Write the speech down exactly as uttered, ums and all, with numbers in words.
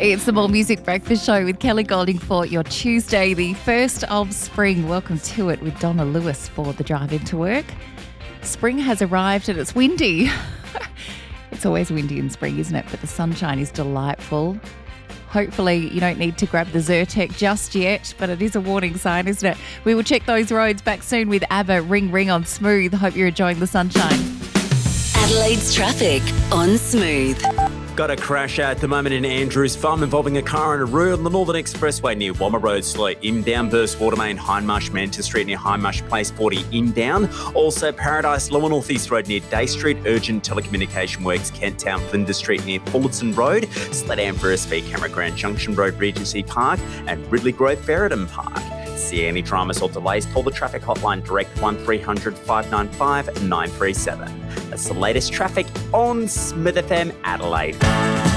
It's the More Music Breakfast Show with Kelly Golding for your Tuesday, the first of spring. Welcome to it with Donna Lewis for the drive into work. Spring has arrived and it's windy. It's always windy in spring, isn't it? But the sunshine is delightful. Hopefully you don't need to grab the Zyrtec just yet, but it is a warning sign, isn't it? We will check those roads back soon with ABBA, Ring Ring on Smooth. Hope you're enjoying the sunshine. Adelaide's traffic on Smooth. Got a crash at the moment in Andrews Farm involving a car and a road on the Northern Expressway near Womma Road. Slow inbound, Burst Watermain, Hindmarsh, Manchester Street near Hindmarsh Place, forty inbound. Also Paradise Lower North East Road near Day Street. Urgent telecommunication works, Kent Town, Flinders Street near Fullerton Road. Sled down for a speed camera, Grand Junction Road, Regency Park and Ridley Grove, Ferryden Park. See any dramas or delays, call the traffic hotline direct one three hundred five nine five nine three seven. That's the latest traffic on Smith F M Adelaide.